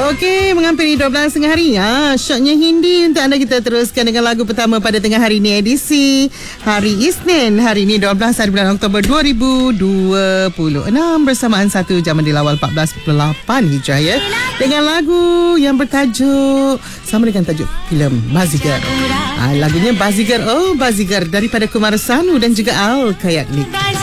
Okey, menghampiri 12 tengah hari. Syoknya Hindi untuk anda. Kita teruskan dengan lagu pertama pada tengah hari ini, edisi hari Isnin. Hari ini 12 hari bulan Oktober 2026 bersamaan 1 jam di awal 14.8 Hijrah ya. Dengan lagu yang bertajuk sama dengan tajuk filem Bazigar. Lagunya Bazigar. Oh, Bazigar daripada Kumar Sanu dan juga Al Kayaklik.